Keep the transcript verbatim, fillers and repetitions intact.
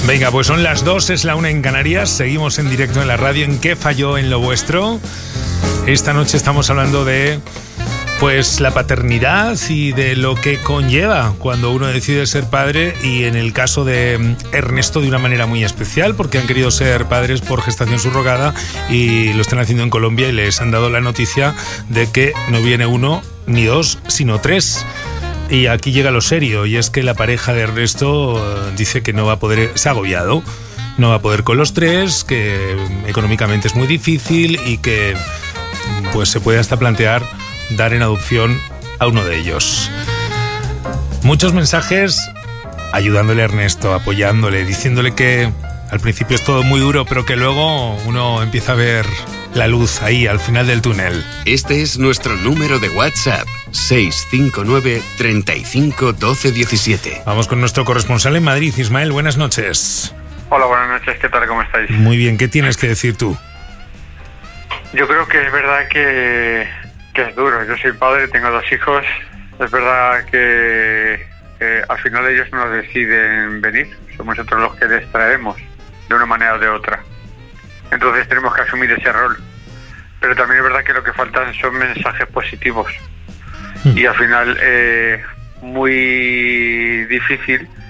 Venga, pues son las dos, es la una en Canarias. Seguimos en directo en la radio. ¿En qué falló en lo vuestro? Esta noche estamos hablando de, pues, la paternidad y de lo que conlleva cuando uno decide ser padre, y en el caso de Ernesto de una manera muy especial, porque han querido ser padres por gestación subrogada y lo están haciendo en Colombia, y les han dado la noticia de que no viene uno ni dos, sino tres. Y aquí llega lo serio, y es que la pareja de Ernesto uh, dice que no va a poder, se ha agobiado, no va a poder con los tres, que económicamente es muy difícil y que pues se puede hasta plantear dar en adopción a uno de ellos. Muchos mensajes ayudándole a Ernesto, apoyándole, diciéndole que al principio es todo muy duro, pero que luego uno empieza a ver la luz ahí al final del túnel. Este es nuestro número de WhatsApp, seis cinco nueve, treinta y cinco, doce diecisiete. Vamos con nuestro corresponsal en Madrid. Ismael, buenas noches. Hola, buenas noches, ¿qué tal? ¿Cómo estáis? Muy bien, ¿qué tienes que decir tú? Yo creo que es verdad que, que es duro. Yo soy padre, tengo dos hijos. Es verdad que, que al final ellos no deciden venir. Somos nosotros los que les traemos, de una manera o de otra. Entonces tenemos que asumir ese rol. Pero también es verdad que lo que faltan son mensajes positivos. Mm. Y al final, eh, muy difícil